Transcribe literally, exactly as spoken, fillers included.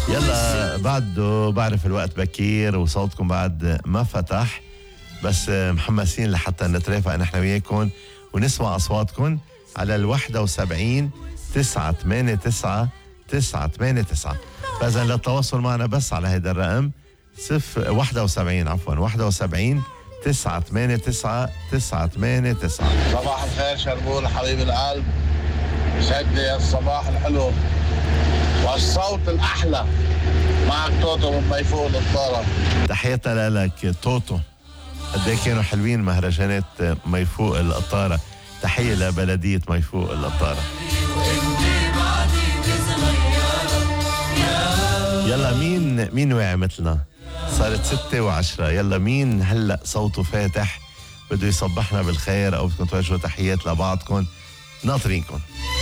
يلا بعده بعرف الوقت بكير وصوتكم بعد ما فتح، بس محمسين لحتى نترافق نحن وياكم ونسمع أصواتكم على الواحدة وسبعين تسعة ثمانية تسعة تسعة ثمانية تسعة. فإذا للتواصل معنا بس على هذا الرقم صفر واحدة وسبعين عفوا واحدة وسبعين تسعة ثمانية تسعة تسعة ثمانية تسعة. صباح الخير شربول حبيب القلب، يسعد لي الصباح الحلو والصوت الأحلى معك توتو من ميفوق الطارة. تحياتنا لك توتو، قد ايه كانوا حلوين مهرجانات ميفوق القطارة. تحية لبلدية ميفوق القطارة. يلا مين مين واعي مثلنا؟ صارت ستة وعشرة. يلا مين هلأ صوته فاتح بده يصبحنا بالخير أو بدكم توجهوا تحيات لبعضكم؟ ناطرينكم.